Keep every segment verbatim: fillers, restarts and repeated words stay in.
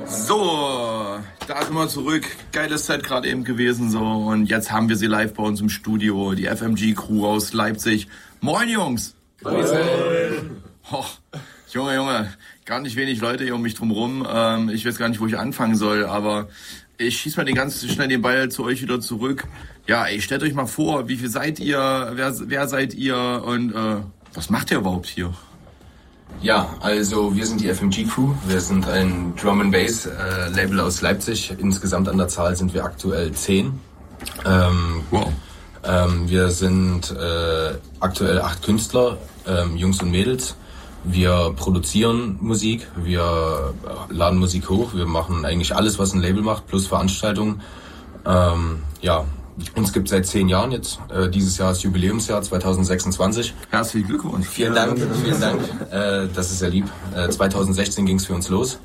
So, da sind wir zurück. Geiles Set gerade eben gewesen so und jetzt haben wir sie live bei uns im Studio, die F M G-Crew aus Leipzig. Moin Jungs! Moin! Oh, Junge, Junge, gar nicht wenig Leute hier um mich drum rum. Ähm, ich weiß gar nicht, wo ich anfangen soll, aber ich schieß mal den ganz schnell den Ball zu euch wieder zurück. Ja, ey, stellt euch mal vor, wie viel seid ihr, wer, wer seid ihr und äh, was macht ihr überhaupt hier? Ja, also wir sind die F M G-Crew. Wir sind ein Drum and Bass äh, Label aus Leipzig. Insgesamt an der Zahl sind wir aktuell zehn. Ähm, wow. Ähm, wir sind äh, aktuell acht Künstler, ähm, Jungs und Mädels. Wir produzieren Musik, wir laden Musik hoch, wir machen eigentlich alles, was ein Label macht, plus Veranstaltungen. Ähm, ja, uns gibt es seit zehn Jahren jetzt. Äh, dieses Jahr ist Jubiläumsjahr zwanzig sechsundzwanzig. Herzlichen Glückwunsch. Vielen Dank, vielen Dank. Äh, das ist sehr lieb. Äh, zwanzig sechzehn ging es für uns los.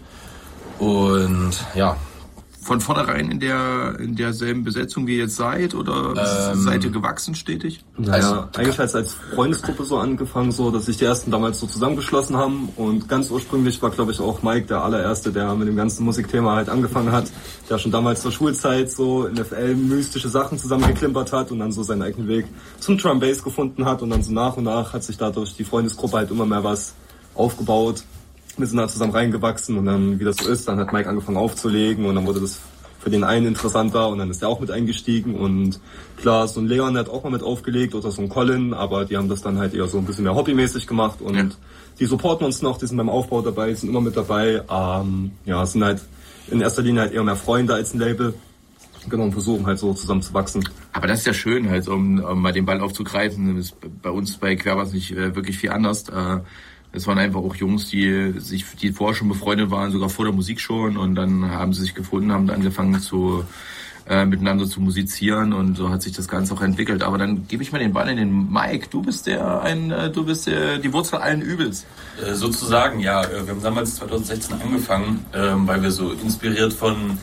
Und ja. Von vornherein in der in derselben Besetzung wie ihr jetzt seid oder ähm, seid ihr gewachsen stetig? Naja, also, eigentlich hat es als Freundesgruppe so angefangen, so dass sich die ersten damals so zusammengeschlossen haben und ganz ursprünglich war, glaube ich, auch Mike der allererste, der mit dem ganzen Musikthema halt angefangen hat, der schon damals zur Schulzeit so in F L mystische Sachen zusammengeklimpert hat und dann so seinen eigenen Weg zum Drum Bass gefunden hat und dann so nach und nach hat sich dadurch die Freundesgruppe halt immer mehr was aufgebaut. Wir sind da zusammen reingewachsen und dann, wie das so ist, dann hat Mike angefangen aufzulegen und dann wurde das für den einen interessanter und dann ist er auch mit eingestiegen und klar, so ein Leon hat auch mal mit aufgelegt oder so ein Colin, aber die haben das dann halt eher so ein bisschen mehr hobbymäßig gemacht und ja. Die supporten uns noch, die sind beim Aufbau dabei, sind immer mit dabei, ähm, ja, sind halt in erster Linie halt eher mehr Freunde als ein Label. Genau, und versuchen halt so zusammen zu wachsen. Aber das ist ja schön, halt, um, um mal den Ball aufzugreifen, das ist bei uns bei Querbass nicht äh, wirklich viel anders. Äh, Es waren einfach auch Jungs, die sich, die vorher schon befreundet waren, sogar vor der Musik schon, und dann haben sie sich gefunden, haben angefangen zu äh, miteinander zu musizieren und so hat sich das Ganze auch entwickelt. Aber dann gebe ich mal den Ball in den Mike. Du bist der ein, äh, du bist der die Wurzel allen Übels. Äh, sozusagen, ja. Wir haben damals zwanzig sechzehn angefangen, äh, weil wir so inspiriert von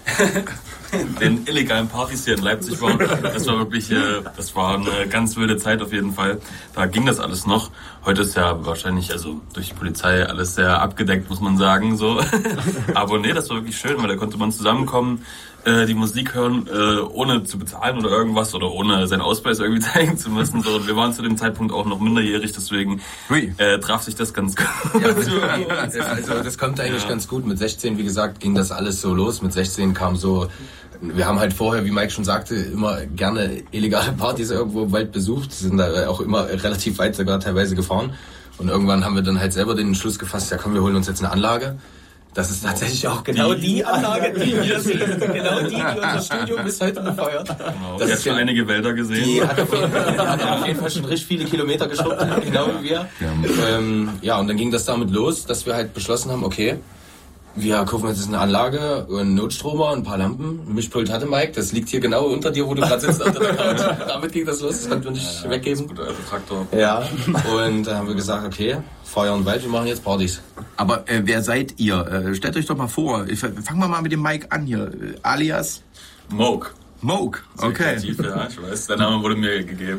den illegalen Partys hier in Leipzig waren. Das war wirklich, äh, das war eine ganz wilde Zeit auf jeden Fall. Da ging das alles noch. Heute ist ja wahrscheinlich, also durch die Polizei alles sehr abgedeckt, muss man sagen, so. Aber nee, das war wirklich schön, weil da konnte man zusammenkommen, äh, die Musik hören, äh, ohne zu bezahlen oder irgendwas oder ohne seinen Ausweis irgendwie zeigen zu müssen. So. Und wir waren zu dem Zeitpunkt auch noch minderjährig, deswegen äh, traf sich das ganz gut. Ja, also das kommt eigentlich ja. ganz gut. Mit sechzehn, wie gesagt, ging das alles so los. Mit sechzehn kam so, wir haben halt vorher, wie Mike schon sagte, immer gerne illegale Partys irgendwo im Wald besucht, sind da auch immer relativ weit sogar teilweise gefahren. Und irgendwann haben wir dann halt selber den Entschluss gefasst, ja komm, wir holen uns jetzt eine Anlage. Das ist tatsächlich auch genau die, die Anlage, die wir sehen. Genau die, die unser Studio bis heute befeuert. Genau. Das ist schon einige Wälder gesehen. Die hat auf jeden Fall, die hat auf jeden Fall schon richtig viele Kilometer geschrubbt, genau wie wir. Ja. Ähm, ja, und dann ging das damit los, dass wir halt beschlossen haben, okay, wir kaufen jetzt eine Anlage, einen Notstromer, ein paar Lampen. Ein Mischpult hatte Mike, das liegt hier genau unter dir, wo du gerade sitzt. Unter der Couch. Damit ging das los, das konnten wir nicht ja, weggeben. Das ist gut, Traktor. Ja, und da haben wir gesagt, okay, Feuer und Wald, wir machen jetzt Partys. Aber äh, wer seid ihr? Äh, stellt euch doch mal vor. Ich, fangen wir mal mit dem Mike an hier. Äh, alias? Moke. Moke, okay. Kreativ, ja, ich weiß, der Name wurde mir gegeben.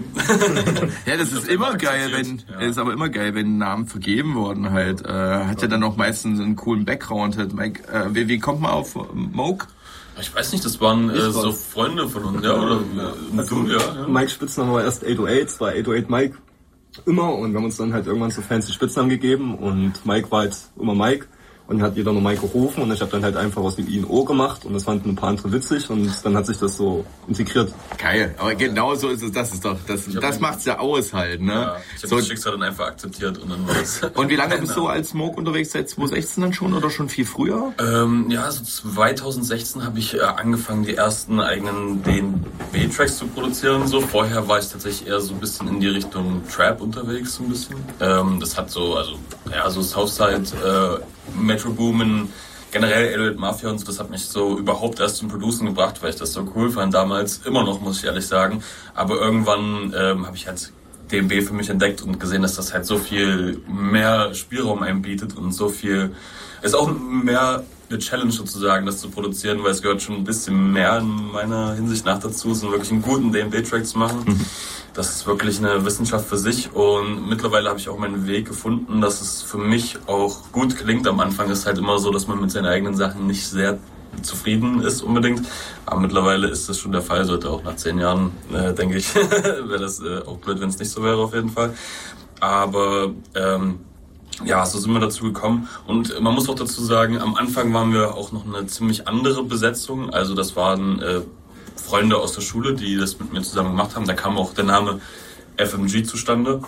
Ja, das, das ist immer geil, wenn, ja. ist aber immer geil, wenn Namen vergeben wurden halt. Äh, hat ja dann auch meistens einen coolen Background halt. Mike, äh, wie, wie kommt man auf Moke? Ich weiß nicht, das waren äh, so Freunde von uns, ja, oder? Ja. Also, ja, ja. Mike's Spitzname war erst acht null acht, es war acht null acht Mike immer und wir haben uns dann halt irgendwann so fancy Spitznamen gegeben und Mike war halt immer Mike. Und hat jeder nur Mike gerufen und ich habe dann halt einfach aus dem I ein O gemacht und das fanden ein paar andere witzig und dann hat sich das so integriert. Geil, aber genau so ist es, das ist doch, das, das macht's ja aus halt, ne? Ja, ich habe so, das Schicksal dann einfach akzeptiert und dann war's. Und wie lange bist du als Smoke unterwegs, seit zwanzig sechzehn dann schon oder schon viel früher? Ähm, ja, so zwanzig sechzehn habe ich äh, angefangen, die ersten eigenen D N B-Tracks zu produzieren, so. Vorher war ich tatsächlich eher so ein bisschen in die Richtung Trap unterwegs, so ein bisschen. Ähm, das hat so, also, ja, so Southside, äh, Metro Boomin, generell Elliot Mafia und so, das hat mich so überhaupt erst zum Producen gebracht, weil ich das so cool fand damals, immer noch, muss ich ehrlich sagen. Aber irgendwann ähm, habe ich halt D N B für mich entdeckt und gesehen, dass das halt so viel mehr Spielraum einem bietet und so viel, ist auch mehr eine Challenge sozusagen, das zu produzieren, weil es gehört schon ein bisschen mehr in meiner Hinsicht nach dazu, so wirklich einen guten D and B-Track zu machen. Mhm. Das ist wirklich eine Wissenschaft für sich und mittlerweile habe ich auch meinen Weg gefunden, dass es für mich auch gut klingt. Am Anfang ist halt immer so, dass man mit seinen eigenen Sachen nicht sehr zufrieden ist unbedingt, aber mittlerweile ist das schon der Fall, sollte auch nach zehn Jahren, äh, denke ich, wäre das äh, auch blöd, wenn es nicht so wäre auf jeden Fall. Aber ähm, ja, so sind wir dazu gekommen und man muss auch dazu sagen, am Anfang waren wir auch noch eine ziemlich andere Besetzung, also das waren äh, Freunde aus der Schule, die das mit mir zusammen gemacht haben, da kam auch der Name F M G zustande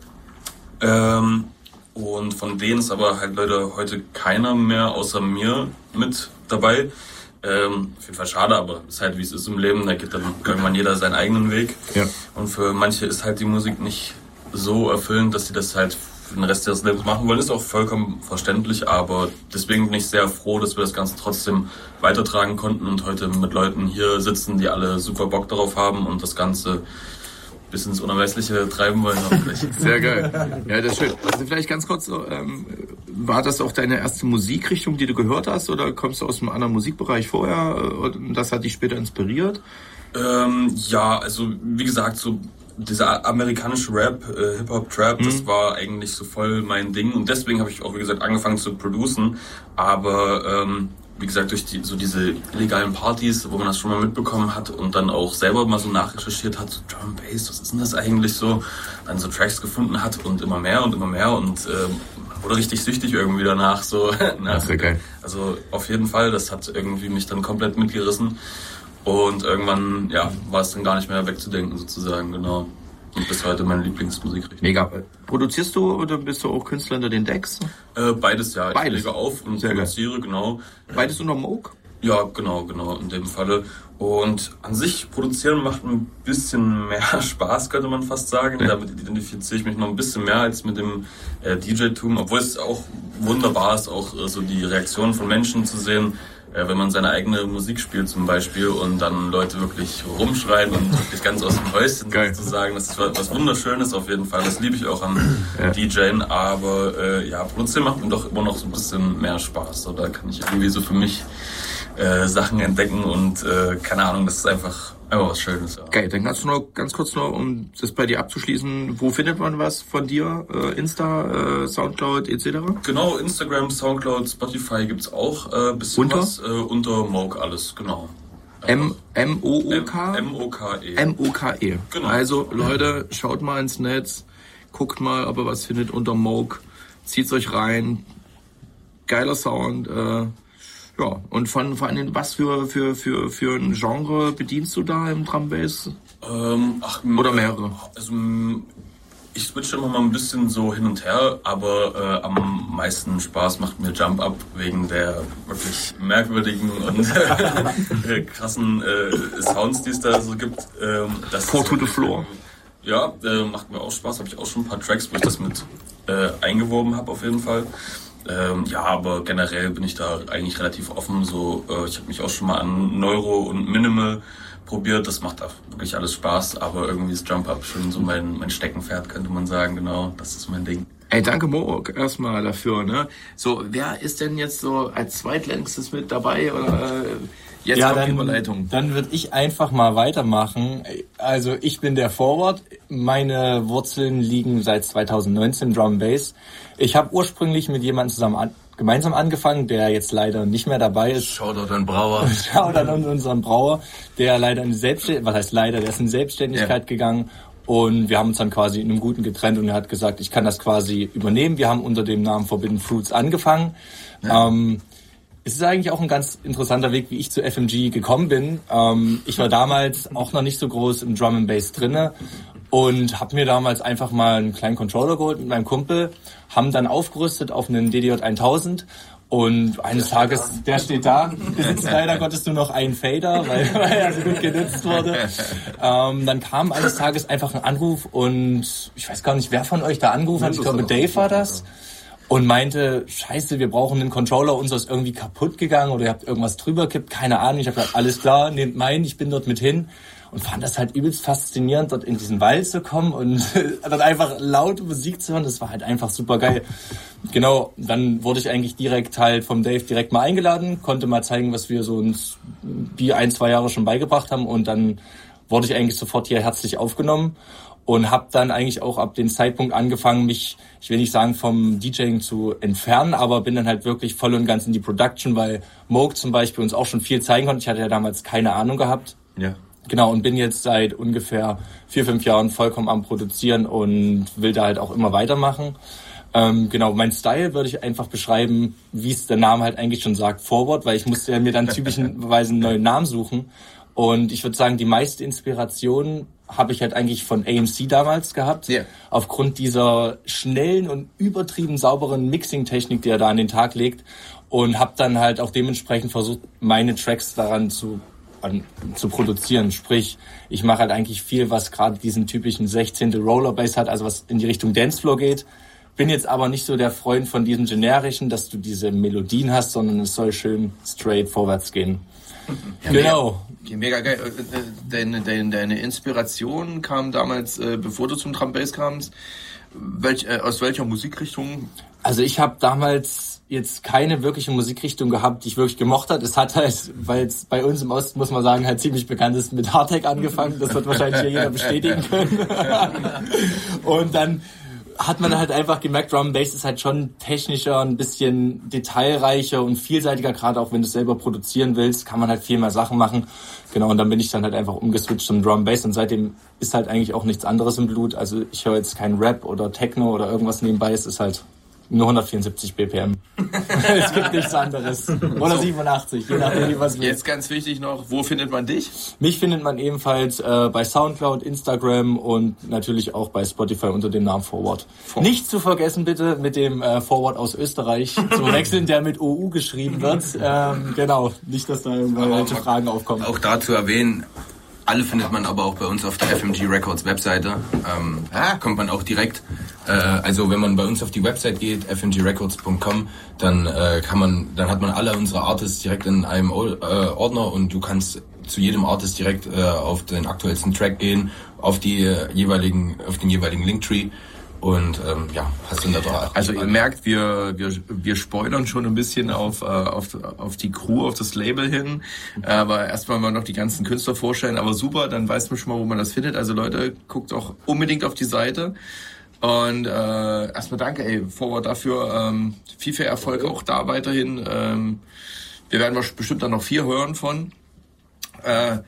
ähm, und von denen ist aber halt leider heute keiner mehr außer mir mit dabei. Ähm, auf jeden Fall schade, aber es ist halt wie es ist im Leben, da geht dann irgendwann jeder seinen eigenen Weg ja. Und für manche ist halt die Musik nicht so erfüllend, dass sie das halt für den Rest ihres Lebens machen wollen, ist auch vollkommen verständlich, aber deswegen bin ich sehr froh, dass wir das Ganze trotzdem weitertragen konnten und heute mit Leuten hier sitzen, die alle super Bock darauf haben und das Ganze bis ins Unermessliche treiben wollen. Sehr geil. Ja, das ist schön. Also vielleicht ganz kurz, ähm, war das auch deine erste Musikrichtung, die du gehört hast, oder kommst du aus einem anderen Musikbereich vorher und das hat dich später inspiriert? Ähm, ja, also wie gesagt, so dieser amerikanische Rap, äh, Hip-Hop, Trap, mhm. das war eigentlich so voll mein Ding und deswegen habe ich auch, wie gesagt, angefangen zu producen, aber ähm, wie gesagt, durch die, so diese illegalen Partys, wo man das schon mal mitbekommen hat und dann auch selber mal so nachrecherchiert hat, so Drum and Bass, was ist denn das eigentlich so, dann so Tracks gefunden hat und immer mehr und immer mehr und ähm, wurde richtig süchtig irgendwie danach, so. Das ist ja geil. Also auf jeden Fall, das hat irgendwie mich dann komplett mitgerissen. Und irgendwann, ja, war es dann gar nicht mehr wegzudenken sozusagen, genau. Und bis heute meine Lieblingsmusikrichtung. Mega. Produzierst du oder bist du auch Künstler unter den Decks? Äh, beides, ja. Beides. Ich lege auf und Sehr produziere, geil. genau. Beides unter Moog? Ja, genau, genau, in dem Falle. Und an sich produzieren macht ein bisschen mehr Spaß, könnte man fast sagen. Ja. Damit identifiziere ich mich noch ein bisschen mehr als mit dem äh, D J-Tum, obwohl es auch wunderbar ist, auch äh, so die Reaktionen von Menschen zu sehen, äh, wenn man seine eigene Musik spielt zum Beispiel und dann Leute wirklich rumschreien und wirklich ganz aus dem Häuschen sozusagen. Das ist was Wunderschönes auf jeden Fall. Das liebe ich auch an ja. DJen, aber äh, ja, produzieren macht mir doch immer noch so ein bisschen mehr Spaß. So, da kann ich irgendwie so für mich Äh, Sachen entdecken und äh, keine Ahnung, das ist einfach, einfach was Schönes. Ja. Geil, dann kannst du noch ganz kurz noch, um das bei dir abzuschließen, wo findet man was von dir? Äh, Insta, äh, Soundcloud et cetera? Genau, Instagram, Soundcloud, Spotify gibt's auch äh, bisschen unter? was. Äh, unter Moog alles, genau. M O O K? M O K E. M O K E. Genau. Also Leute, schaut mal ins Netz, guckt mal, ob ihr was findet unter Moog, zieht's euch rein, geiler Sound, äh, ja, und von, vor allem, was für, für, für, für ein Genre bedienst du da im Drum Bass? Ähm, ach, Oder mehrere? Also, ich switche immer mal ein bisschen so hin und her, aber äh, am meisten Spaß macht mir Jump Up wegen der wirklich merkwürdigen und äh, krassen äh, Sounds, die es da so gibt. Ähm, das Four to the Floor. Ja, äh, macht mir auch Spaß. Habe ich auch schon ein paar Tracks, wo ich das mit äh, eingewoben habe auf jeden Fall. Ähm, ja, aber generell bin ich da eigentlich relativ offen. So, äh, ich habe mich auch schon mal an Neuro und Minimal probiert. Das macht auch wirklich alles Spaß, aber irgendwie ist Jump Up schon so mein, mein Steckenpferd, könnte man sagen. Genau, das ist mein Ding. Ey, danke Moog erstmal dafür, ne? So, wer ist denn jetzt so als zweitlängstes mit dabei oder äh, jetzt ja, auf dann, Überleitung? Dann würde ich einfach mal weitermachen. Also ich bin der Forward. Meine Wurzeln liegen seit zweitausendneunzehn Drum and Bass. Ich habe ursprünglich mit jemandem zusammen an, gemeinsam angefangen, der jetzt leider nicht mehr dabei ist. Shoutout an Brauer. Shoutout an unseren Brauer, der leider in Selbstständigkeit, was heißt leider, der ist in Selbstständigkeit ja. gegangen. Und wir haben uns dann quasi in einem Guten getrennt und er hat gesagt, ich kann das quasi übernehmen. Wir haben unter dem Namen Forbidden Fruits angefangen. Ja. Ähm, es ist eigentlich auch ein ganz interessanter Weg, wie ich zu F M G gekommen bin. Ähm, ich war damals auch noch nicht so groß im Drum and Bass drinne und habe mir damals einfach mal einen kleinen Controller geholt mit meinem Kumpel, haben dann aufgerüstet auf einen D D J tausend und eines Tages, der steht da, besitzt leider Gottes nur noch einen Fader, weil, weil er so gut genutzt wurde. Ähm, dann kam eines Tages einfach ein Anruf und ich weiß gar nicht, wer von euch da angerufen hat, ich glaube Dave war das. Und meinte, scheiße, wir brauchen einen Controller, unser ist irgendwie kaputt gegangen oder ihr habt irgendwas drüber gekippt, keine Ahnung. Ich habe gesagt, alles klar, nehmt meinen, ich bin dort mit hin. und fand das halt übelst faszinierend, dort in diesen Wald zu kommen und dann einfach laute Musik zu hören. Das war halt einfach super geil. Genau, dann wurde ich eigentlich direkt halt vom Dave direkt mal eingeladen, konnte mal zeigen, was wir so uns die ein, zwei Jahre schon beigebracht haben, und dann wurde ich eigentlich sofort hier herzlich aufgenommen und habe dann eigentlich auch ab dem Zeitpunkt angefangen, mich, ich will nicht sagen vom DJing zu entfernen, aber bin dann halt wirklich voll und ganz in die Production, weil Moog zum Beispiel uns auch schon viel zeigen konnte. Ich hatte ja damals keine Ahnung gehabt. Ja. Genau, und bin jetzt seit ungefähr vier, fünf Jahren vollkommen am Produzieren und will da halt auch immer weitermachen. Ähm, genau, mein Style würde ich einfach beschreiben, wie es der Name halt eigentlich schon sagt, Forward, weil ich musste ja mir dann typischerweise einen neuen Namen suchen. Und ich würde sagen, die meiste Inspiration habe ich halt eigentlich von A M C damals gehabt. Yeah. Aufgrund dieser schnellen und übertrieben sauberen Mixing-Technik, die er da an den Tag legt. Und habe dann halt auch dementsprechend versucht, meine Tracks daran zu, an, zu produzieren. Sprich, ich mache halt eigentlich viel, was gerade diesen typischen sechzehnte Rollerbass hat, also was in die Richtung Dancefloor geht. Bin jetzt aber nicht so der Freund von diesem generischen, dass du diese Melodien hast, sondern es soll schön straight vorwärts gehen. Ja, genau. Mega, mega geil. Deine, deine, deine Inspiration kam damals, äh, bevor du zum Drum Bass kamst. Welch, äh, aus welcher Musikrichtung? Also ich habe damals jetzt keine wirkliche Musikrichtung gehabt, die ich wirklich gemocht habe. Es hat halt, weil es bei uns im Osten, muss man sagen, halt ziemlich bekannt ist, mit Hardtech angefangen. Das wird wahrscheinlich hier jeder bestätigen können. Und dann hat man halt einfach gemerkt, Drum and Bass ist halt schon technischer, ein bisschen detailreicher und vielseitiger, gerade auch wenn du es selber produzieren willst, kann man halt viel mehr Sachen machen. Genau, und dann bin ich dann halt einfach umgeswitcht zum Drum and Bass, und seitdem ist halt eigentlich auch nichts anderes im Blut. Also ich höre jetzt kein Rap oder Techno oder irgendwas nebenbei, es ist halt nur hundertvierundsiebzig B P M. Es gibt nichts anderes. Oder so. siebenundachtzig, je nachdem, wie was will. Jetzt ganz wichtig noch, wo findet man dich? Mich findet man ebenfalls äh, bei Soundcloud, Instagram und natürlich auch bei Spotify unter dem Namen Forward. Forward. Nicht zu vergessen bitte mit dem äh, Forward aus Österreich zu wechseln, der mit O U geschrieben wird. Ähm, genau, nicht, dass da irgendwelche Fragen aufkommen. Auch dazu erwähnen, alle findet man aber auch bei uns auf der F M G Records Webseite. Ähm, ah. Kommt man auch direkt. Äh, also wenn man bei uns auf die Website geht, f m g records punkt com, dann äh, kann man, dann hat man alle unsere Artists direkt in einem äh, Ordner, und du kannst zu jedem Artist direkt äh, auf den aktuellsten Track gehen, auf die äh, jeweiligen, auf den jeweiligen Linktree. Und ähm, ja, hast du da drauf. Also ihr merkt, wir wir wir spoilern schon ein bisschen auf äh, auf auf die Crew, auf das Label hin. Aber erstmal mal noch die ganzen Künstler vorstellen. Aber super, dann weiß man schon mal, wo man das findet. Also Leute, guckt auch unbedingt auf die Seite. Und äh, erstmal danke, ey, Forward dafür. Ähm, viel, viel Erfolg auch da weiterhin. Ähm, wir werden bestimmt dann noch vier hören von. Äh,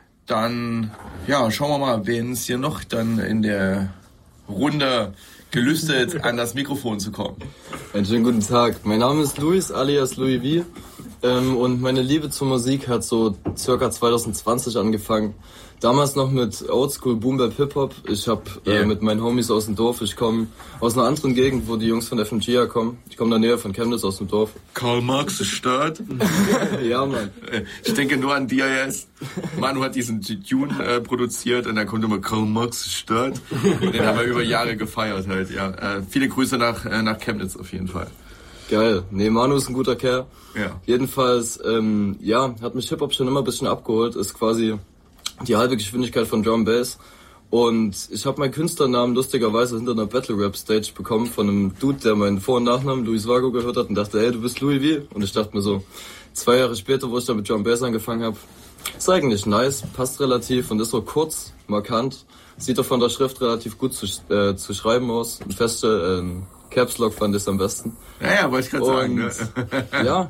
dann ja, schauen wir mal, wen es hier noch dann in der Runde gelüstet, an das Mikrofon zu kommen. Einen schönen guten Tag. Mein Name ist Luis, alias Louis V. Ähm, und meine Liebe zur Musik hat so circa zwanzig zwanzig angefangen. Damals noch mit Oldschool Boom Bap Hip Hop. Ich hab yeah. äh, mit meinen Homies aus dem Dorf, ich komme aus einer anderen Gegend, wo die Jungs von F M G herkommen. Ich komme in der Nähe von Chemnitz aus dem Dorf. Karl Marx ist Stadt. Ja, Mann. Ich denke nur an D I S. Manu hat diesen Tune äh, produziert, und da kommt immer Karl Marx ist Stadt. Den haben wir über Jahre gefeiert halt, ja. Äh, viele Grüße nach, äh, nach Chemnitz auf jeden Fall. Geil. Nee, Manu ist ein guter Kerl. Ja. Jedenfalls, ähm, ja, hat mich Hip-Hop schon immer ein bisschen abgeholt. Ist quasi die halbe Geschwindigkeit von Drum Bass. Und ich habe meinen Künstlernamen lustigerweise hinter einer Battle-Rap-Stage bekommen von einem Dude, der meinen Vor- und Nachnamen Luis Vago gehört hat und dachte, ey, du bist Louis V. Und ich dachte mir so, zwei Jahre später, wo ich da mit Drum Bass angefangen habe, ist eigentlich nice, passt relativ und ist so kurz, markant. Sieht auch von der Schrift relativ gut zu, äh, zu schreiben aus. Ein feste äh, Caps Lock fand ich am besten. Ja, ja, wollte ich gerade sagen. Ne? Ja,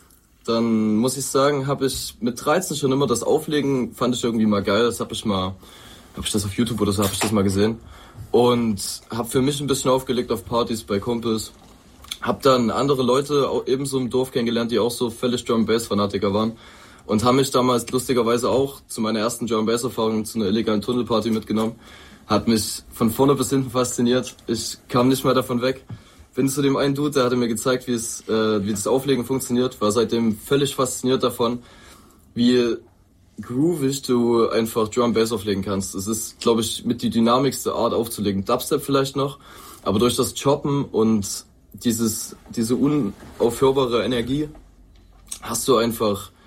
dann muss ich sagen, habe ich mit dreizehn schon immer das Auflegen, fand ich irgendwie mal geil. Das habe ich mal, habe ich das auf YouTube oder so, habe ich das mal gesehen. Und habe für mich ein bisschen aufgelegt auf Partys bei Kumpels. Hab dann andere Leute auch ebenso im Dorf kennengelernt, die auch so völlig Drum-Bass-Fanatiker waren. Und haben mich damals lustigerweise auch zu meiner ersten Drum-Bass-Erfahrung zu einer illegalen Tunnelparty mitgenommen. Hat mich von vorne bis hinten fasziniert. Ich kam nicht mehr davon weg. Bin zu dem einen Dude, der hatte mir gezeigt, wie es, äh, wie das Auflegen funktioniert. War seitdem völlig fasziniert davon, wie groovig du einfach Drum-Bass auflegen kannst. Es ist, glaube ich, mit die dynamischste Art aufzulegen. Dubstep vielleicht noch, aber durch das Choppen und dieses, diese unaufhörbare Energie hast du einfach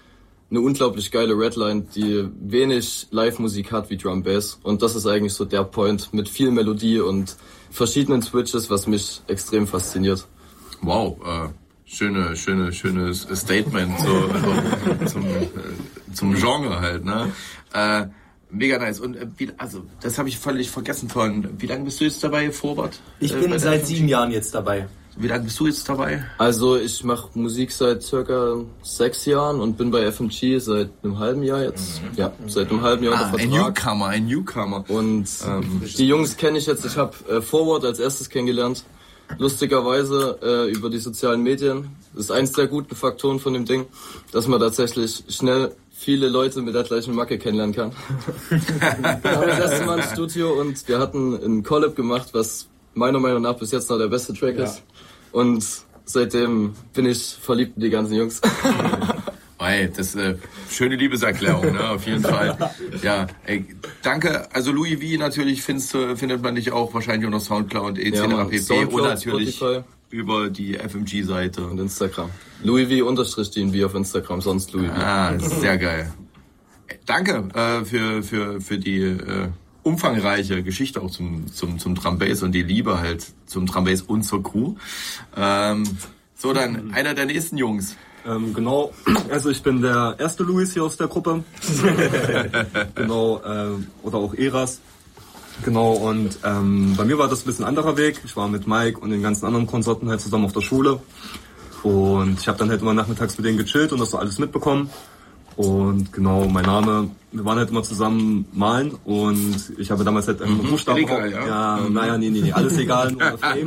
eine unglaublich geile Redline, die wenig Live-Musik hat wie Drum Bass. Und das ist eigentlich so der Point mit viel Melodie und verschiedenen Switches, was mich extrem fasziniert. Wow, äh, schöne, schöne, schönes Statement so, also, zum, äh, zum Genre halt, ne? Äh, mega nice. Und äh, wie, also das habe ich völlig vergessen vorhin. Wie lange bist du jetzt dabei, Vorbert? Ich bin äh, seit sieben Jahren jetzt dabei. Wie lange bist du jetzt dabei? Also ich mache Musik seit circa sechs Jahren und bin bei F M G seit einem halben Jahr jetzt. Mhm. Ja, seit einem halben Jahr ah, unter Vertrag. Ein Newcomer, ein Newcomer. Und ähm, die Jungs kenne ich jetzt. Ich habe äh, Forward als erstes kennengelernt. Lustigerweise äh, über die sozialen Medien. Das ist eins der guten Faktoren von dem Ding, dass man tatsächlich schnell viele Leute mit der gleichen Macke kennenlernen kann. Wir haben das erste Mal im Studio und wir hatten einen Collab gemacht, was meiner Meinung nach bis jetzt noch der beste Track ja. ist. Und seitdem bin ich verliebt in die ganzen Jungs. Ey, das ist eine schöne Liebeserklärung, ne? Auf jeden Fall. Ja, ey, danke. Also Louis V natürlich findest, findet man dich auch wahrscheinlich unter Soundcloud, et cetera. Ja, pp. Und natürlich Spotify. Über die F M G-Seite. Und Instagram. Louis V unterstrich D N V auf Instagram, sonst Louis V. Ah, sehr geil. Danke äh, für, für, für die äh, umfangreiche Geschichte auch zum, zum, zum Drum Bass und die Liebe halt zum Drum Bass und zur Crew. Ähm, so, dann einer der nächsten Jungs. Ähm, genau, also ich bin der erste Louis hier aus der Gruppe. Genau, äh, oder auch Eras. Genau, und ähm, bei mir war das ein bisschen anderer Weg. Ich war mit Mike und den ganzen anderen Konsorten halt zusammen auf der Schule. Und ich habe dann halt immer nachmittags mit denen gechillt und das so alles mitbekommen. Und genau, mein Name, wir waren halt immer zusammen malen und ich habe damals halt einen Buchstaben. Egal, ja. Ja, naja, nee, nee, nee, alles egal, nur Fame.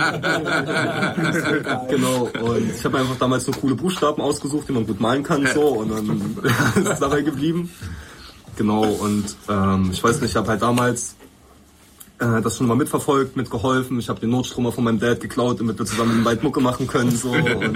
Genau, und ich habe einfach damals so coole Buchstaben ausgesucht, die man gut malen kann, so, und dann ist es dabei geblieben. Genau, und ähm, ich weiß nicht, ich habe halt damals äh, das schon mal mitverfolgt, mitgeholfen. Ich habe den Notstromer von meinem Dad geklaut, damit wir zusammen einen Wald Mucke machen können. So. Und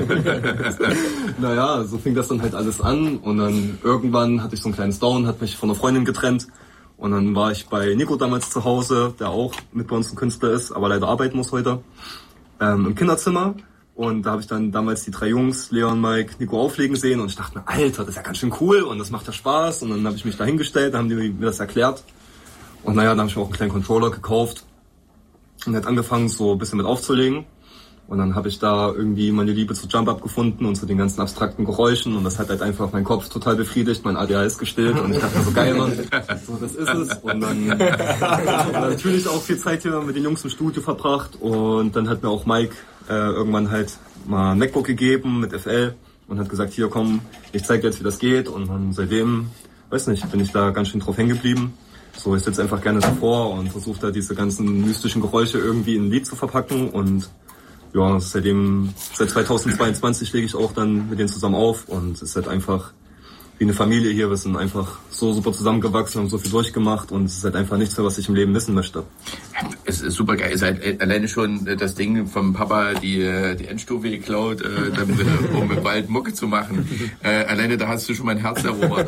naja, so fing das dann halt alles an. Und dann irgendwann hatte ich so ein kleines Down, hat mich von einer Freundin getrennt. Und dann war ich bei Nico damals zu Hause, der auch mit bei uns ein Künstler ist, aber leider arbeiten muss heute, ähm, im Kinderzimmer. Und da habe ich dann damals die drei Jungs, Leon, Mike, Nico auflegen sehen. Und ich dachte mir, Alter, das ist ja ganz schön cool und das macht ja Spaß. Und dann habe ich mich da hingestellt, da haben die mir das erklärt. Und naja, dann habe ich mir auch einen kleinen Controller gekauft und hat angefangen, so ein bisschen mit aufzulegen. Und dann habe ich da irgendwie meine Liebe zu Jump-Up gefunden und zu den ganzen abstrakten Geräuschen. Und das hat halt einfach meinen Kopf total befriedigt, mein A D H S gestillt. Und ich dachte mir so, geil, Mann, so, das ist es. Und dann und natürlich auch viel Zeit hier mit den Jungs im Studio verbracht. Und dann hat mir auch Mike äh, irgendwann halt mal ein MacBook gegeben mit F L und hat gesagt, hier komm, ich zeig dir jetzt, wie das geht. Und dann seitdem, weiß nicht, bin ich da ganz schön drauf hängen geblieben. So, ich sitze einfach gerne davor und versuche da diese ganzen mystischen Geräusche irgendwie in ein Lied zu verpacken und ja, seitdem, seit zweitausendzweiundzwanzig lege ich auch dann mit denen zusammen auf und es ist halt einfach wie eine Familie hier. Wir sind einfach so super zusammengewachsen, haben so viel durchgemacht und es ist halt einfach nichts mehr, was ich im Leben missen möchte. Es ist super geil. Es ist halt alleine schon das Ding vom Papa, die, die Endstufe geklaut, äh, damit, um im Wald Mucke zu machen. Äh, alleine da hast du schon mein Herz erobert.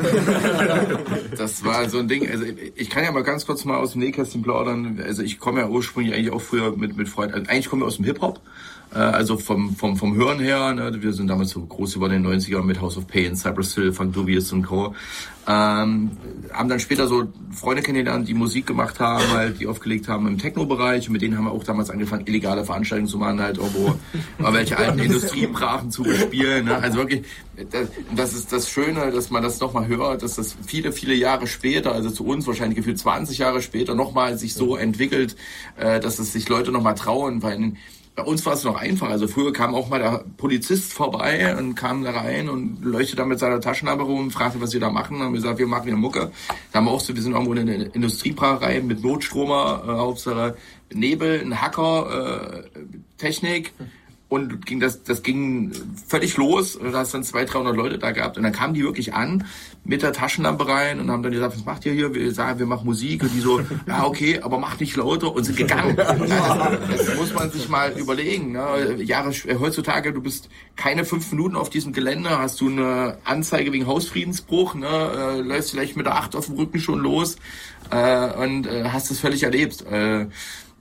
Das war so ein Ding. Also ich kann ja mal ganz kurz mal aus dem Nähkästchen plaudern. Also ich komme ja ursprünglich eigentlich auch früher mit, mit Freunden, also eigentlich komme ich aus dem Hip-Hop. Also vom, vom, vom Hören her, ne, wir sind damals so groß über den neunzigern mit House of Pain, Cypress Hill, Funk Dubious und Co. Ähm, haben dann später so Freunde kennengelernt, die Musik gemacht haben, halt, die aufgelegt haben im Techno-Bereich. Und mit denen haben wir auch damals angefangen, illegale Veranstaltungen zu machen, halt irgendwo mal welche alten Industriebrachen zu bespielen. Ne? Also wirklich, das, das ist das Schöne, dass man das nochmal hört, dass das viele, viele Jahre später, also zu uns wahrscheinlich gefühlt zwanzig Jahre später, nochmal sich so entwickelt, äh, dass es sich Leute nochmal trauen, weil bei uns war es noch einfach. Also früher kam auch mal der Polizist vorbei und kam da rein und leuchtet da mit seiner Taschenlampe rum und fragte, was wir da machen. Und haben gesagt, wir machen hier Mucke. Da haben wir auch so, wir sind irgendwo in einer Industriebrauerei mit Notstromer, äh, Hauptsache Nebel, ein Hacker, äh, Technik. Und ging das, das ging völlig los. Da hast dann zweihundert, dreihundert Leute da gehabt. Und dann kamen die wirklich an mit der Taschenlampe rein und haben dann gesagt, was macht ihr hier? Wir sagen, wir machen Musik. Und die so, ja, okay, aber macht nicht lauter und sind gegangen. Also, das muss man sich mal überlegen. Ne? Jahre, heutzutage, du bist keine fünf Minuten auf diesem Gelände, hast du eine Anzeige wegen Hausfriedensbruch, ne? äh, läufst vielleicht mit der Acht auf dem Rücken schon los äh, und äh, hast das völlig erlebt. Äh,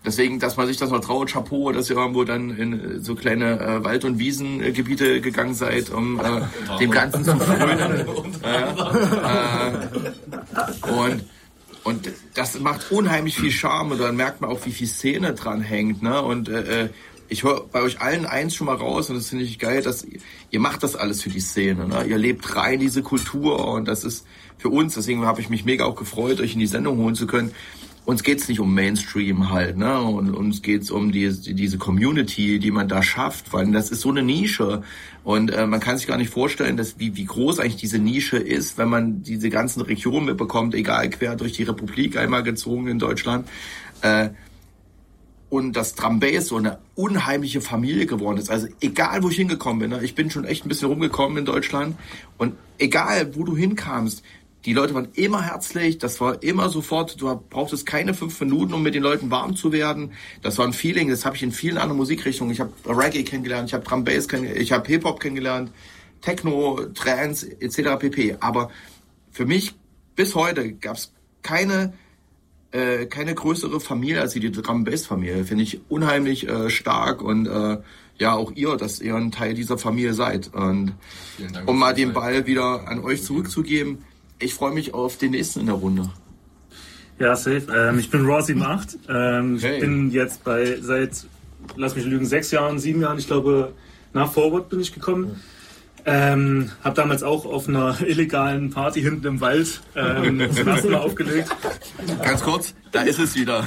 deswegen, dass man sich das noch traut, Chapeau, dass ihr irgendwo dann in so kleine äh, Wald- und Wiesengebiete gegangen seid, um äh, dem Ganzen zu frönen. äh, äh, und Und das macht unheimlich viel Charme und dann merkt man auch, wie viel Szene dran hängt. Ne? Und äh, ich höre bei euch allen eins schon mal raus und das finde ich geil, dass ihr, ihr macht das alles für die Szene. Ne? Ihr lebt rein diese Kultur und das ist für uns, deswegen habe ich mich mega auch gefreut, euch in die Sendung holen zu können. Uns geht's nicht um Mainstream halt, ne? Und uns geht's um die, die diese Community, die man da schafft, weil das ist so eine Nische und äh, man kann sich gar nicht vorstellen, dass wie wie groß eigentlich diese Nische ist, wenn man diese ganzen Regionen mitbekommt, egal quer durch die Republik einmal gezogen in Deutschland. Äh, und dass Drum Bass so eine unheimliche Familie geworden ist. Also egal, wo ich hingekommen bin, ne? Ich bin schon echt ein bisschen rumgekommen in Deutschland und egal, wo du hinkamst, die Leute waren immer herzlich, das war immer sofort, du brauchtest keine fünf Minuten, um mit den Leuten warm zu werden. Das war ein Feeling, das habe ich in vielen anderen Musikrichtungen. Ich habe Reggae kennengelernt, ich habe Drum Bass kennengelernt, ich habe Hip-Hop kennengelernt, Techno, Trance et cetera pp. Aber für mich bis heute gab es keine äh, keine größere Familie als die Drum Bass Familie. Finde ich unheimlich äh, stark und äh, ja, auch ihr, dass ihr ein Teil dieser Familie seid. Und um mal den Ball wieder an euch zurückzugeben, ich freue mich auf den nächsten in der Runde. Ja, safe. Ähm, ich bin Raw sieben acht. Ähm, hey. Ich bin jetzt bei seit, lass mich lügen, sechs Jahren, sieben Jahren, ich glaube, nach Forward bin ich gekommen. Ähm, hab damals auch auf einer illegalen Party hinten im Wald ähm, zum ersten Mal aufgelegt. Ganz kurz, da ist es wieder.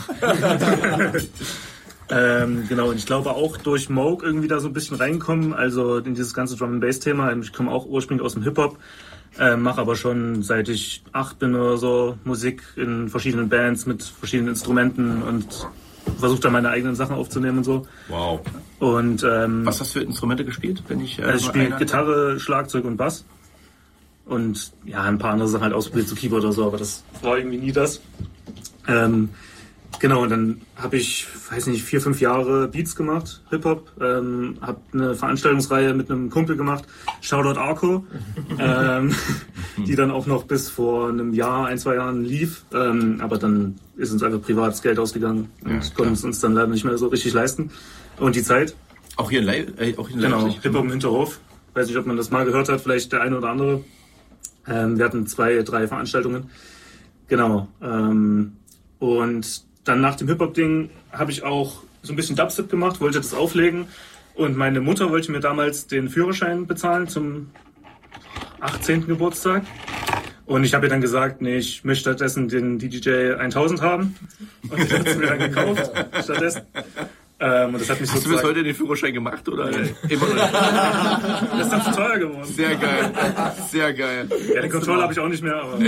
ähm, genau, und ich glaube auch durch Moog irgendwie da so ein bisschen reinkommen, also in dieses ganze Drum and Bass Thema. Ich komme auch ursprünglich aus dem Hip-Hop. Äh, mache aber schon seit ich acht bin oder so Musik in verschiedenen Bands mit verschiedenen Instrumenten und versuche da meine eigenen Sachen aufzunehmen und so. Wow. Und ähm, was hast du für Instrumente gespielt, wenn ich? Äh, also ich spiele Gitarre, Schlagzeug und Bass und ja ein paar andere Sachen halt ausprobiert, so Keyboard oder so, aber das war irgendwie nie das. Ähm, Genau, und dann habe ich, weiß nicht, vier, fünf Jahre Beats gemacht, Hip-Hop, ähm, habe eine Veranstaltungsreihe mit einem Kumpel gemacht, Shoutout Arco, ähm, die dann auch noch bis vor einem Jahr, ein, zwei Jahren lief, ähm, aber dann ist uns einfach privates Geld ausgegangen und ja, konnten es uns dann leider nicht mehr so richtig leisten. Und die Zeit. Auch hier in Leipzig? Äh, auch in genau, Leipzig. Hip-Hop im Hinterhof. Weiß nicht, ob man das mal gehört hat, vielleicht der eine oder andere. Ähm, wir hatten zwei, drei Veranstaltungen. Genau. Ähm, und dann nach dem Hip-Hop-Ding habe ich auch so ein bisschen Dubstep gemacht, wollte das auflegen. Und meine Mutter wollte mir damals den Führerschein bezahlen zum achtzehnten Geburtstag. Und ich habe ihr dann gesagt, nee, ich möchte stattdessen den D J J tausend haben. Und ich habe es mir dann gekauft stattdessen. Ähm, und das hat mich Hast du bis heute den Führerschein gemacht oder nee. Immer noch? Das ist dann zu teuer geworden. Sehr geil, sehr geil. Ja, den Controller habe ich auch nicht mehr. Aber,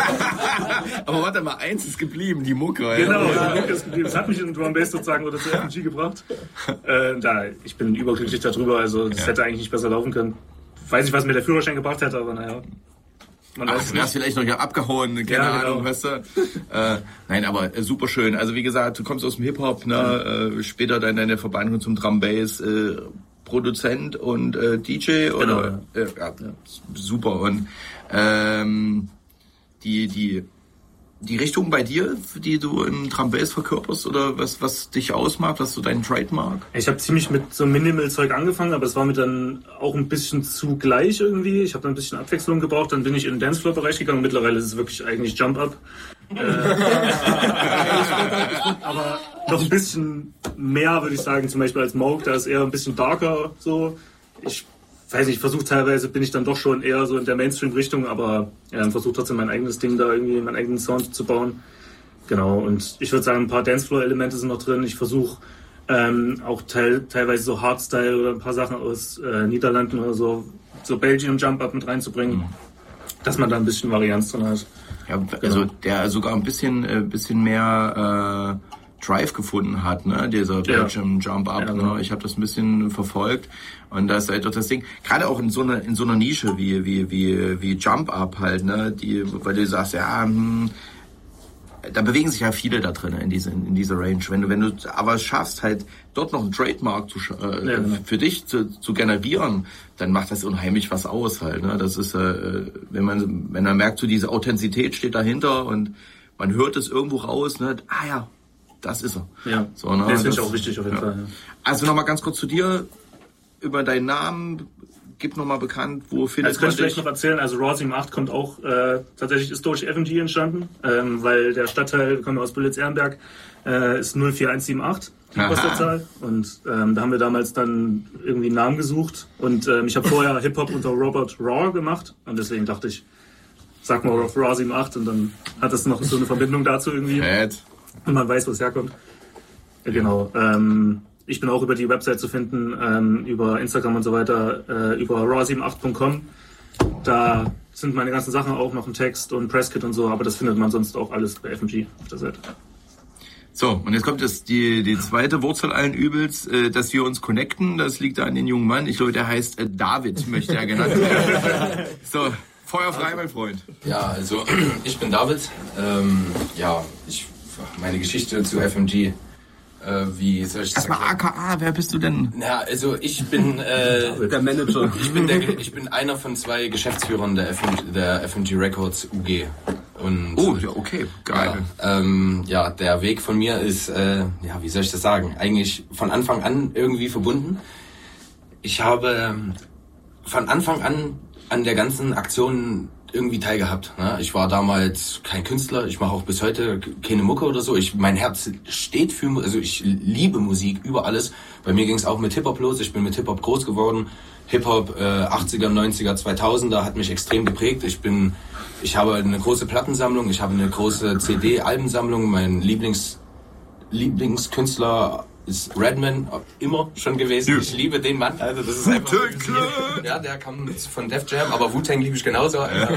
aber warte mal, eins ist geblieben, die Mucke. Genau, ja. die Mucke ist geblieben. Das hat mich in Drum Bass sozusagen oder zu F M G gebracht. Äh, da, ich bin überglücklich darüber, also das ja. hätte eigentlich nicht besser laufen können. Weiß nicht, was mir der Führerschein gebracht hätte, aber naja. Man Ach, du hast vielleicht noch ja abgehauen, keine ja, Ahnung, genau. weißt du. Äh, nein, aber äh, super schön. Also wie gesagt, du kommst aus dem Hip-Hop, ne? Äh, später dann deine Verbindung zum Drum Bass, äh, Produzent und äh, D J oder genau. äh, ja, super. Und ähm, die die die Richtung bei dir, die du im Drum Bass verkörperst oder was was dich ausmacht, was so dein Trademark? Ich habe ziemlich mit so Minimal-Zeug angefangen, aber es war mir dann auch ein bisschen zu gleich irgendwie. Ich habe dann ein bisschen Abwechslung gebraucht, dann bin ich in den Dancefloor-Bereich gegangen. Mittlerweile ist es wirklich eigentlich Jump-Up. äh, aber noch ein bisschen mehr, würde ich sagen, zum Beispiel als Moog, da ist eher ein bisschen darker so. Ich weiß nicht, ich versuche teilweise, bin ich dann doch schon eher so in der Mainstream-Richtung, aber ja, versuche trotzdem mein eigenes Ding da irgendwie, meinen eigenen Sound zu bauen. Genau, und ich würde sagen, ein paar Dancefloor-Elemente sind noch drin. Ich versuche ähm, auch teil, teilweise so Hardstyle oder ein paar Sachen aus äh, Niederlanden oder so, so Belgium Jump-Up mit reinzubringen, mhm. dass man da ein bisschen Varianz drin hat. Ja, also genau. Der sogar ein bisschen, äh, bisschen mehr äh, Drive gefunden hat, ne, dieser Belgium ja. Jump Up, ja, genau. ne? Ich habe das ein bisschen verfolgt und das ist halt doch das Ding, gerade auch in so einer in so einer Nische wie wie wie wie Jump Up halt, ne, die, weil du sagst, ja, hm, da bewegen sich ja viele da drin in diese in dieser Range. Wenn du wenn du aber es schaffst halt dort noch einen Trademark zu, äh, ja, genau. für dich zu, zu generieren, dann macht das unheimlich was aus halt, ne? Das ist äh, wenn man wenn man merkt, so diese Authentizität steht dahinter und man hört es irgendwo raus, ne? Ah ja. das ist er. Ja, so, ne? das finde ich auch wichtig auf jeden ja. Fall. Ja. Also nochmal ganz kurz zu dir, über deinen Namen, gib nochmal bekannt, wo findet also man dich? Das kann ich vielleicht noch erzählen, also Raw sieben acht kommt auch, äh, tatsächlich ist durch F M G entstanden, ähm, weil der Stadtteil, wir kommen aus Bülitz-Ehrenberg, äh, ist null vier eins sieben acht, die Postleitzahl. Und ähm, da haben wir damals dann irgendwie einen Namen gesucht und ähm, ich habe vorher Hip-Hop unter Robert Raw gemacht und deswegen dachte ich, sag mal Raw sieben acht und dann hat das noch so eine Verbindung dazu irgendwie. Bad. Und man weiß, wo es herkommt. Ja, genau. Ähm, ich bin auch über die Website zu finden, ähm, über Instagram und so weiter, äh, über raw sieben acht punkt com. Da sind meine ganzen Sachen auch noch ein Text und Presskit und so, aber das findet man sonst auch alles bei F M G auf der Seite. So, und jetzt kommt das, die, die zweite Wurzel allen Übels, äh, dass wir uns connecten. Das liegt da an den jungen Mann. Ich glaube, der heißt äh, David, möchte er genannt werden. So, Feuer frei, mein Freund. Ja, also ich bin David. Ähm, ja, ich meine Geschichte zu F M G. Äh, wie soll ich das sagen? Erstmal A K A, wer bist du denn? Ja, also ich bin äh, der Manager. Ich bin der, ich bin einer von zwei Geschäftsführern der F M G, der F M G Records U G. Und, oh, ja, okay, geil. Ja, ähm, ja, der Weg von mir ist, äh, ja, wie soll ich das sagen? Eigentlich von Anfang an irgendwie verbunden. Ich habe ähm, von Anfang an an der ganzen Aktion irgendwie teilgehabt. Ne? Ich war damals kein Künstler, ich mache auch bis heute keine Mucke oder so. Ich, mein Herz steht für, also ich liebe Musik über alles. Bei mir ging es auch mit Hip-Hop los. Ich bin mit Hip-Hop groß geworden. Hip-Hop äh, achtziger, neunziger, zweitausender hat mich extrem geprägt. Ich bin, ich habe eine große Plattensammlung, ich habe eine große C D-Albensammlung. Mein Lieblings Lieblingskünstler ist Redman, immer schon gewesen. Ich liebe den Mann. Also das ist einfach ja, der kam von Def Jam, aber Wu-Tang liebe ich genauso.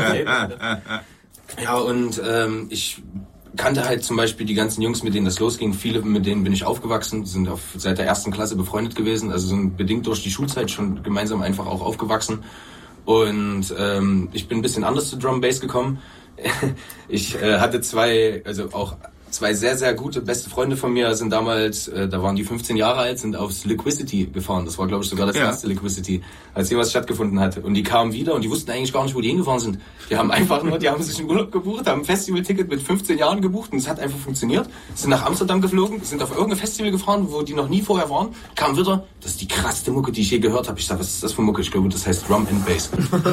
Ja, und ähm, ich kannte halt zum Beispiel die ganzen Jungs, mit denen das losging. Viele, mit denen bin ich aufgewachsen, sind auf, seit der ersten Klasse befreundet gewesen, also sind bedingt durch die Schulzeit schon gemeinsam einfach auch aufgewachsen. Und ähm, ich bin ein bisschen anders zu Drum Bass gekommen. Ich äh, hatte zwei, also auch zwei sehr, sehr gute, beste Freunde von mir sind damals, äh, da waren die fünfzehn Jahre alt, sind aufs Liquidity gefahren. Das war, glaube ich, sogar das ja. erste Liquidity, als jemals stattgefunden hat. Und die kamen wieder und die wussten eigentlich gar nicht, wo die hingefahren sind. Die haben einfach nur, die haben sich einen Urlaub gebucht, haben ein Festivalticket mit fünfzehn Jahren gebucht und es hat einfach funktioniert. Sind nach Amsterdam geflogen, sind auf irgendein Festival gefahren, wo die noch nie vorher waren, kamen wieder. Das ist die krasseste Mucke, die ich je gehört habe. Ich sag, was ist das für Mucke? Ich glaube, das heißt Drum and Bass.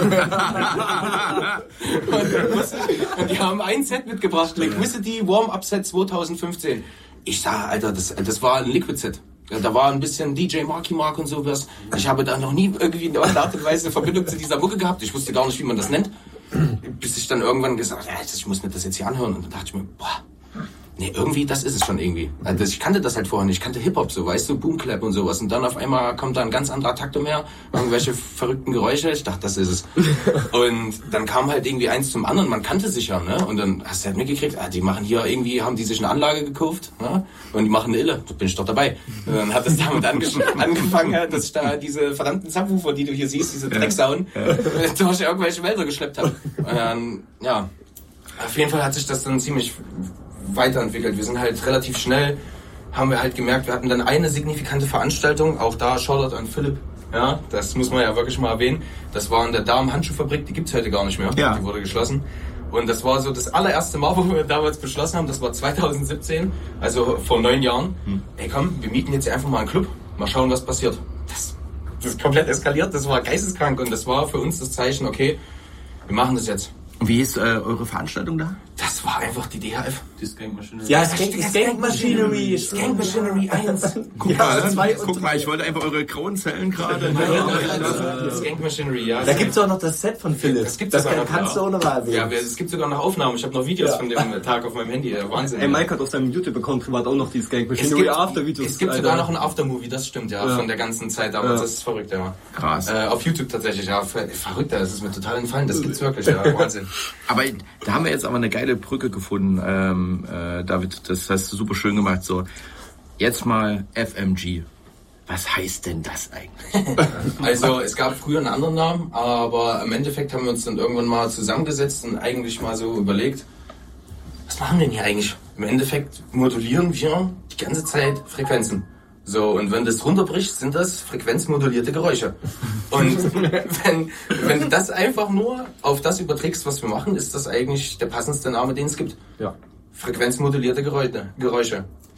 und, und die haben ein Set mitgebracht, Liquidity Warm-Up-Set zwanzig fünfzehn. Ich sag, Alter, das, das war ein Liquid-Set. Da war ein bisschen D J Marky Mark und sowas. Ich habe da noch nie irgendwie in irgendeiner Art und Weise eine Verbindung zu dieser Mucke gehabt. Ich wusste gar nicht, wie man das nennt. Bis ich dann irgendwann gesagt habe, ja, ich muss mir das jetzt hier anhören. Und dann dachte ich mir, boah, nee, irgendwie, das ist es schon irgendwie. Also ich kannte das halt vorher nicht. Ich kannte Hip-Hop so, weißt du, Boomclap und sowas. Und dann auf einmal kommt da ein ganz anderer Takt umher, irgendwelche verrückten Geräusche. Ich dachte, das ist es. Und dann kam halt irgendwie eins zum anderen. Man kannte sich ja, ne? Und dann hast du halt mitgekriegt, ah, die machen hier irgendwie, haben die sich eine Anlage gekauft, ne? Und die machen eine Ille. Da bin ich doch dabei. Und dann hat es damit ange- angefangen, dass ich da diese verdammten Subwoofer, die du hier siehst, diese Drecksauen, ja. durch irgendwelche Wälder geschleppt habe. Und dann, ja, auf jeden Fall hat sich das dann ziemlich weiterentwickelt. Wir sind halt relativ schnell, haben wir halt gemerkt, wir hatten dann eine signifikante Veranstaltung, auch da Shoutout an Philipp, ja, das muss man ja wirklich mal erwähnen. Das war in der Darm-Handschuhfabrik, die gibt's heute gar nicht mehr, ja. Die wurde geschlossen. Und das war so das allererste Mal, wo wir damals beschlossen haben, das war zwanzig siebzehn, also vor neun Jahren. Hm. Ey komm, wir mieten jetzt einfach mal einen Club, mal schauen, was passiert. Das, das ist komplett eskaliert, das war geisteskrank und das war für uns das Zeichen, okay, wir machen das jetzt. Und wie ist äh, eure Veranstaltung da? Das war einfach die D H F. Die Skank Machinery. Ja, Skank, Skank Machinery. Skank Machinery eins. Guck, ja, mal, zwei guck mal, ich wollte einfach eure grauen Zellen gerade. Skank Machinery, ja. Da gibt's auch noch das Set von Philipp. Das gibt's das sogar kann, noch. Kannst du auch noch mal sehen. Ja, es gibt sogar noch Aufnahmen. Ich habe noch Videos ja. von dem Tag auf meinem Handy. Wahnsinn. Ey, Mike hat auf seinem YouTube-Account privat auch noch die Skank Machinery After-Videos. Es gibt sogar noch ein Aftermovie, das stimmt, ja, ja. von der ganzen Zeit damals. Ja. Das ist verrückt, ja. Krass. Äh, auf YouTube tatsächlich, ja. Verrückt, das ist mir total entfallen. Das gibt's wirklich, ja. Wahnsinn. Aber da haben wir jetzt aber eine geile Brücke gefunden, ähm, äh, David, das hast du super schön gemacht. So, jetzt mal F M G. Was heißt denn das eigentlich? Also es gab früher einen anderen Namen, aber im Endeffekt haben wir uns dann irgendwann mal zusammengesetzt und eigentlich mal so überlegt, was machen wir denn hier eigentlich? Im Endeffekt modulieren wir die ganze Zeit Frequenzen. So, und wenn das runterbricht, sind das frequenzmodulierte Geräusche. Und wenn, wenn du das einfach nur auf das überträgst, was wir machen, ist das eigentlich der passendste Name, den es gibt. Ja. Frequenzmodulierte Geräusche. Geräusche.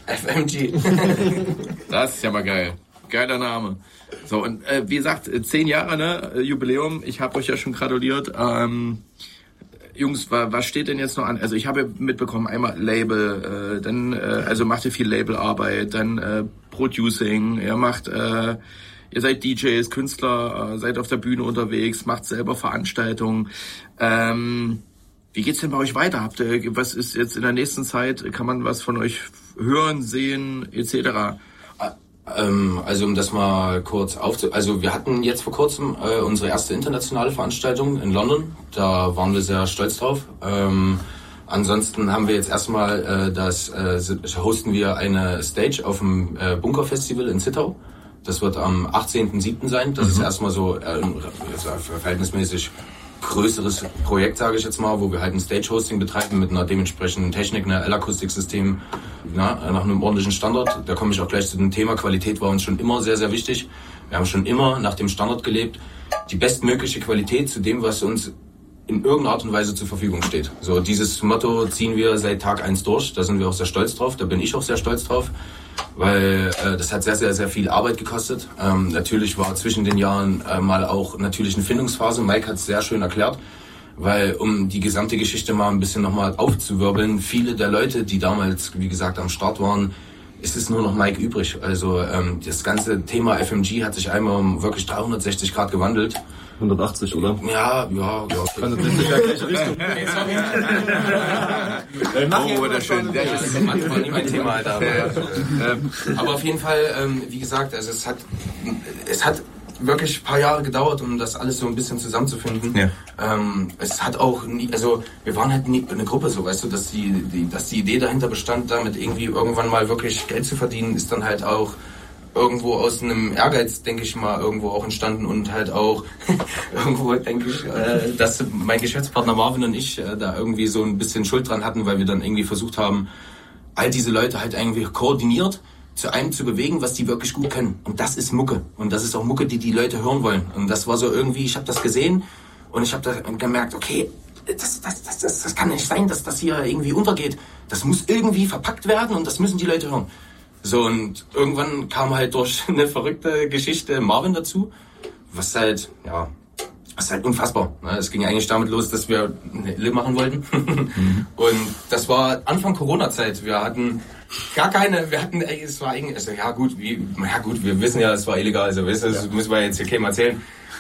F M G. Das ist ja mal geil. Geiler Name. So, und äh, wie gesagt, zehn Jahre, ne, Jubiläum. Ich habe euch ja schon gratuliert. Ähm, Jungs, was steht denn jetzt noch an? Also ich habe mitbekommen, einmal Label, äh, dann, äh, also macht ihr viel Labelarbeit, dann äh, Producing, ihr macht, äh, ihr seid D Js, Künstler, äh, seid auf der Bühne unterwegs, macht selber Veranstaltungen. Ähm, wie geht's denn bei euch weiter? Habt ihr, was ist jetzt in der nächsten Zeit, kann man was von euch hören, sehen, et cetera? Ähm, also um das mal kurz aufzu... Also wir hatten jetzt vor kurzem äh, unsere erste internationale Veranstaltung in London. Da waren wir sehr stolz drauf. Ähm, ansonsten haben wir jetzt erstmal äh, das äh, hosten wir eine Stage auf dem äh, Bunker Festival in Zittau. Das wird am achtzehnten siebten sein. Das mhm. ist erstmal so äh, verhältnismäßig größeres Projekt, sage ich jetzt mal, wo wir halt ein Stage-Hosting betreiben mit einer dementsprechenden Technik, einer L-Akustiksystem, na, nach einem ordentlichen Standard. Da komme ich auch gleich zu dem Thema. Qualität war uns schon immer sehr, sehr wichtig. Wir haben schon immer nach dem Standard gelebt. Die bestmögliche Qualität zu dem, was uns in irgendeiner Art und Weise zur Verfügung steht. So, dieses Motto ziehen wir seit Tag eins durch. Da sind wir auch sehr stolz drauf. Da bin ich auch sehr stolz drauf. Weil äh, das hat sehr, sehr, sehr viel Arbeit gekostet. Ähm, natürlich war zwischen den Jahren äh, mal auch natürlich eine Findungsphase. Mike hat es sehr schön erklärt, weil um die gesamte Geschichte mal ein bisschen nochmal aufzuwirbeln, viele der Leute, die damals, wie gesagt, am Start waren, ist es nur noch Mike übrig. Also ähm, das ganze Thema F M G hat sich einmal um wirklich dreihundertsechzig Grad gewandelt. hundertachtzig, oder? Ja, ja, ja. Kann das nicht in der gleiche Richtung? Oh, wunderschön. Das war nie mein Thema, Alter. Aber, aber auf jeden Fall, ähm, wie gesagt, also es hat, es hat wirklich ein paar Jahre gedauert, um das alles so ein bisschen zusammenzufinden. Ja. Ähm, es hat auch nie, also wir waren halt nie eine Gruppe, so weißt du, dass die, die, dass die Idee dahinter bestand, damit irgendwie irgendwann mal wirklich Geld zu verdienen, ist dann halt auch irgendwo aus einem Ehrgeiz, denke ich mal, irgendwo auch entstanden und halt auch irgendwo, denke ich, äh, dass mein Geschäftspartner Marvin und ich äh, da irgendwie so ein bisschen Schuld dran hatten, weil wir dann irgendwie versucht haben, all diese Leute halt irgendwie koordiniert zu einem zu bewegen, was die wirklich gut können. Und das ist Mucke. Und das ist auch Mucke, die die Leute hören wollen. Und das war so irgendwie, ich habe das gesehen und ich habe da gemerkt, okay, das, das, das, das, das kann nicht sein, dass das hier irgendwie untergeht. Das muss irgendwie verpackt werden und das müssen die Leute hören. So, und irgendwann kam halt durch eine verrückte Geschichte Marvin dazu, was halt, ja, was halt unfassbar. Ne? Es ging eigentlich damit los, dass wir eine Ille machen wollten. Mhm. Und das war Anfang Corona-Zeit. Wir hatten gar keine, wir hatten, ey, es war eigentlich, also, ja gut, wie, ja gut, wir wissen ja, es war illegal, also weißt du, das müssen wir jetzt hier keinem erzählen.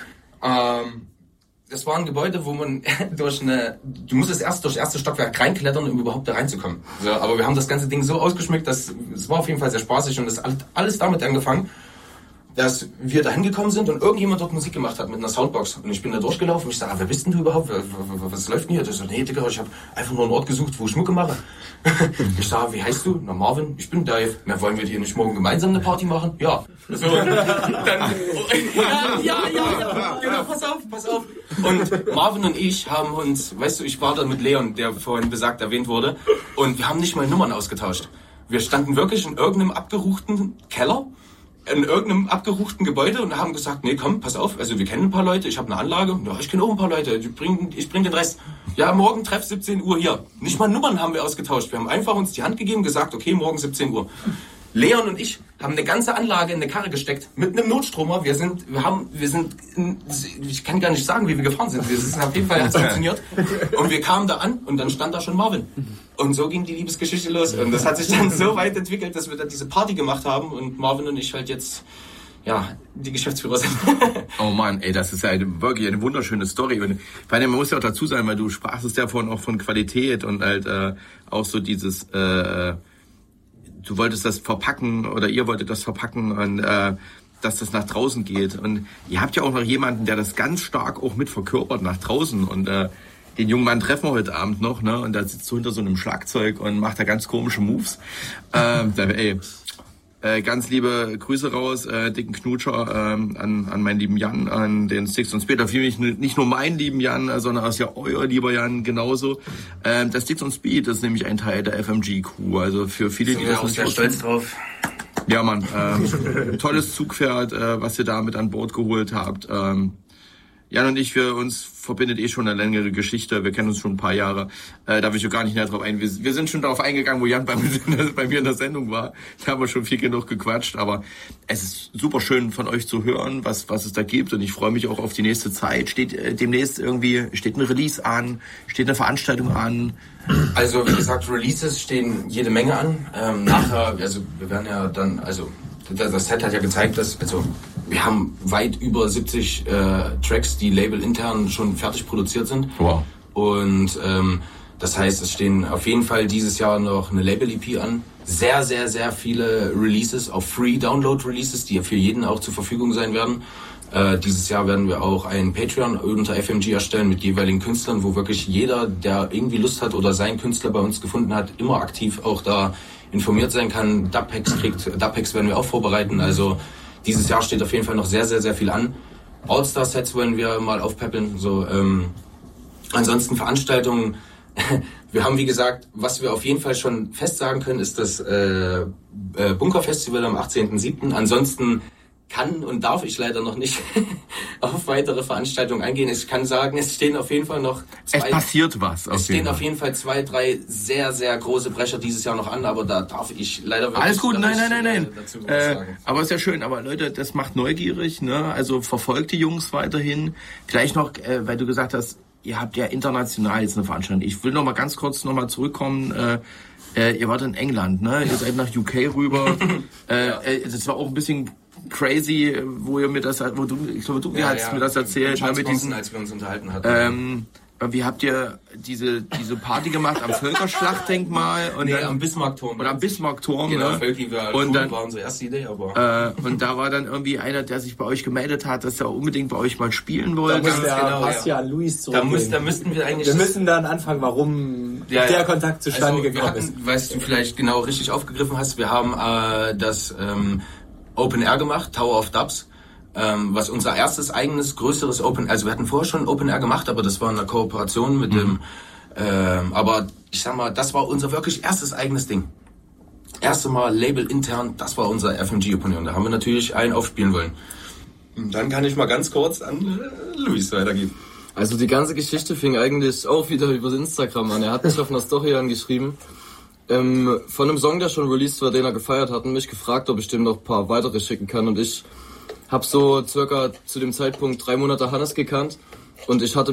Ähm, das war ein Gebäude, wo man durch eine, du musstest erst durch das erste Stockwerk reinklettern, um überhaupt da reinzukommen. So, aber wir haben das ganze Ding so ausgeschmückt, dass es war auf jeden Fall sehr spaßig und es hat alles damit angefangen, dass wir da hingekommen sind und irgendjemand dort Musik gemacht hat mit einer Soundbox. Und ich bin da durchgelaufen und ich sage, wer bist denn du überhaupt? Was, was läuft denn hier? Ich so, nee, Digga, ich habe einfach nur einen Ort gesucht, wo ich Mucke mache. Ich sage, wie heißt du? Na, Marvin, ich bin Dave. Na, wollen wir hier nicht morgen gemeinsam eine Party machen? Ja. So, dann, ja, ja, ja, ja, genau, pass auf, pass auf. Und Marvin und ich haben uns, weißt du, ich war da mit Leon, der vorhin besagt erwähnt wurde, und wir haben nicht mal Nummern ausgetauscht. Wir standen wirklich in irgendeinem abgeruchten Keller, in irgendeinem abgeruchten Gebäude und haben gesagt, nee, komm, pass auf, also wir kennen ein paar Leute, ich habe eine Anlage, ja, ich kenne auch ein paar Leute, ich bring, ich bring den Rest. Ja, morgen Treff siebzehn Uhr hier. Nicht mal Nummern haben wir ausgetauscht. Wir haben einfach uns die Hand gegeben, gesagt, okay, morgen siebzehn Uhr. Leon und ich haben eine ganze Anlage in eine Karre gesteckt mit einem Notstromer. Wir sind, wir haben, wir sind, in, ich kann gar nicht sagen, wie wir gefahren sind. Wir sind auf jeden Fall hat's funktioniert. Und wir kamen da an und dann stand da schon Marvin. Und so ging die Liebesgeschichte los. Und das hat sich dann so weit entwickelt, dass wir dann diese Party gemacht haben und Marvin und ich halt jetzt, ja, die Geschäftsführer sind. Oh Mann, ey, das ist ja eine, wirklich eine wunderschöne Story. Und vor allem, man muss ja auch dazu sagen, weil du sprachst ja vorhin auch von Qualität und halt äh, auch so dieses, äh, du wolltest das verpacken oder ihr wolltet das verpacken und äh, dass das nach draußen geht. Und ihr habt ja auch noch jemanden, der das ganz stark auch mit verkörpert nach draußen. Und äh, den jungen Mann treffen wir heute Abend noch, ne? Und da sitzt so hinter so einem Schlagzeug und macht da ganz komische Moves. Äh, da, ey, äh, ganz liebe Grüße raus, äh, dicken Knutscher äh, an, an meinen lieben Jan, an den Sticks und Speed. Für mich nicht nur meinen lieben Jan, sondern auch ja euer lieber Jan genauso. Äh, das Sticks und Speed ist nämlich ein Teil der F M G-Crew. Also für viele, die das nicht sehr stolz drauf. Ja, Mann, äh, tolles Zugpferd, äh, was ihr da mit an Bord geholt habt. Ähm, Jan und ich, wir uns verbindet eh schon eine längere Geschichte. Wir kennen uns schon ein paar Jahre. Äh, da will ich auch gar nicht näher drauf ein. Wir, wir sind schon darauf eingegangen, wo Jan bei, bei mir in der Sendung war. Da haben wir schon viel genug gequatscht. Aber es ist super schön von euch zu hören, was, was es da gibt. Und ich freue mich auch auf die nächste Zeit. Steht äh, demnächst irgendwie, steht ein Release an, steht eine Veranstaltung an. Also wie gesagt, Releases stehen jede Menge an. Ähm, nachher, also wir werden ja dann, also das Set hat ja gezeigt, dass, also wir haben weit über siebzig äh, Tracks, die labelintern schon fertig produziert sind. Wow. Und ähm, das heißt, es stehen auf jeden Fall dieses Jahr noch eine Label-E P an. Sehr, sehr, sehr viele Releases, auch Free-Download-Releases, die für jeden auch zur Verfügung sein werden. Äh, dieses Jahr werden wir auch ein Patreon unter F M G erstellen mit jeweiligen Künstlern, wo wirklich jeder, der irgendwie Lust hat oder seinen Künstler bei uns gefunden hat, immer aktiv auch da informiert sein kann. Dubpacks kriegt, Dubpacks werden wir auch vorbereiten. Also dieses Jahr steht auf jeden Fall noch sehr, sehr, sehr viel an. All-Star-Sets wollen wir mal aufpäppeln. So, ähm, ansonsten Veranstaltungen. Wir haben, wie gesagt, was wir auf jeden Fall schon fest sagen können, ist das äh, äh, Bunker-Festival am achtzehnten siebten Ansonsten kann und darf ich leider noch nicht auf weitere Veranstaltungen eingehen. Ich kann sagen, es stehen auf jeden Fall noch zwei... Es passiert was. Es stehen auf jeden Fall zwei, drei sehr, sehr große Brecher dieses Jahr noch an, aber da darf ich leider wirklich... Alles gut, nein, nein, nein, nein. Dazu Äh, sagen. aber ist ja schön, aber Leute, das macht neugierig, ne? Also verfolgt die Jungs weiterhin. Gleich noch, äh, weil du gesagt hast, ihr habt ja international jetzt eine Veranstaltung. Ich will noch mal ganz kurz noch mal zurückkommen. Äh, äh, ihr wart in England, ne? Ihr seid nach U K rüber. äh, äh, das war auch ein bisschen crazy, wo ihr mir das, wo du, ich glaube, du Ja, hast ja. mir das erzählt, ne, mit diesen, als wir uns unterhalten hatten. ähm, wie habt ihr diese diese Party gemacht am Völkerschlachtdenkmal und nee, dann, am Bismarckturm. oder am Bismarckturm, Genau, ne? Völki war Und cool, dann- war unsere erste Idee, aber... Äh, und da war dann irgendwie einer, der sich bei euch gemeldet hat, dass er unbedingt bei euch mal spielen Da wollte. muss der genau, Pascal Luis da, muss, zurückgehen. da müssten wir eigentlich... Wir müssen dann anfangen, warum Ja, der ja. Kontakt zustande also, wir gekommen ist. hatten, weißt du, vielleicht genau richtig aufgegriffen hast, wir haben äh, das ähm, Open Air gemacht, Tower of Dubs, ähm, was unser erstes eigenes, größeres Open, also wir hatten vorher schon Open Air gemacht, aber das war eine Kooperation mit mhm. dem, ähm, aber ich sag mal, das war unser wirklich erstes eigenes Ding. Erste Mal Label intern, das war unser F M G Open Air und da haben wir natürlich einen aufspielen wollen. Und dann kann ich mal ganz kurz an äh, Luis weitergeben. Also die ganze Geschichte fing eigentlich auch wieder über Instagram an. Er hat mich auf einer Story angeschrieben, ähm, von einem Song, der schon released war, den er gefeiert hat, und mich gefragt, ob ich dem noch ein paar weitere schicken kann. Und ich habe so circa zu dem Zeitpunkt drei Monate Hannes gekannt und ich hatte